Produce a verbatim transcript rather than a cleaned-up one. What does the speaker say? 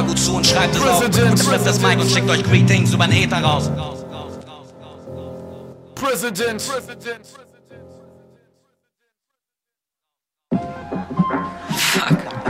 gut zu und schreibt es auf. Unterstützt das Mic und schickt euch Greetings über den Äther raus. President. President.